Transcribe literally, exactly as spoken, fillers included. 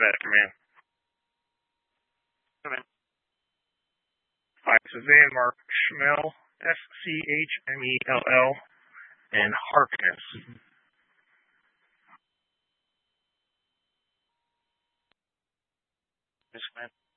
that command? Come in. All right, so Van Mark Schmell, S C H M E L L, and Harkness. Yes, command.